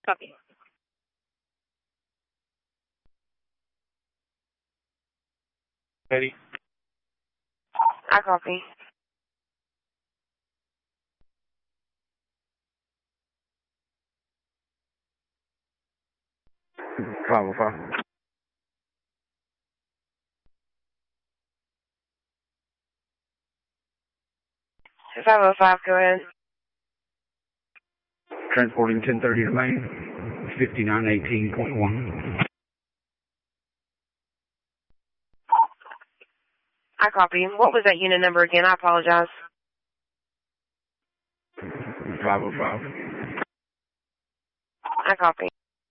Copy. Ready? I copy. Five. 505, go ahead. Transporting 1030 to Main, 5918.1. I copy. What was that unit number again? I apologize. 505. I copy.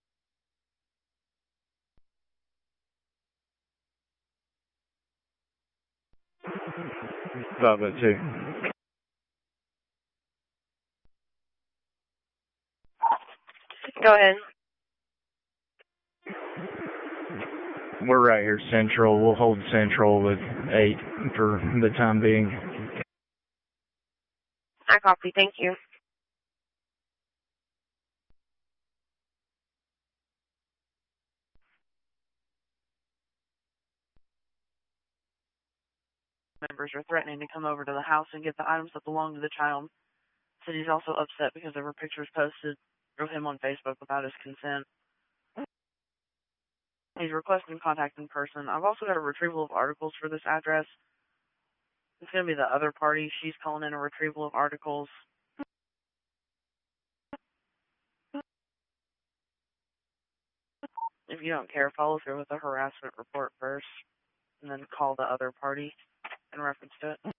Five at 2. Go ahead. We're right here, Central. We'll hold Central with 8 for the time being. I copy. Thank you. Members are threatening to come over to the house and get the items that belong to the child. Said he's also upset because there were pictures posted of him on Facebook without his consent. He's requesting contact in person. I've also got a retrieval of articles for this address. It's going to be the other party. She's calling in a retrieval of articles. If you don't care, follow through with the harassment report first, and then call the other party in reference to it.